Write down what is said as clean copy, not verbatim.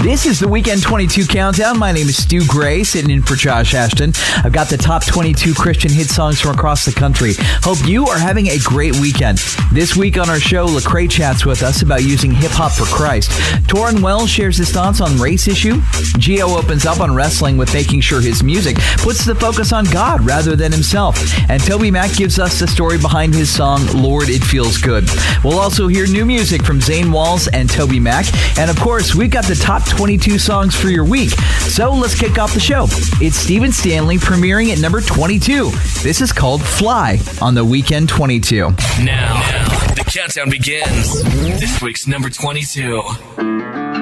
This is the Weekend 22 Countdown. My name is Stu Gray, sitting in for Josh Ashton. I've got the top 22 Christian hit songs from across the country. Hope you are having a great weekend. This week on our show, Lecrae chats with us about using hip-hop for Christ. Torrin Wells shares his thoughts on race issue. Gio opens up on wrestling with making sure his music puts the focus on God rather than himself. And Toby Mac gives us the story behind his song, Lord, It Feels Good. We'll also hear new music from Zane Walls and Toby Mac. And of course, we've got the top 22 songs for your week. So let's kick off the show. It's Stephen Stanley premiering at number 22. This is called Fly on the Weekend 22. Now, the countdown begins. This week's number 22.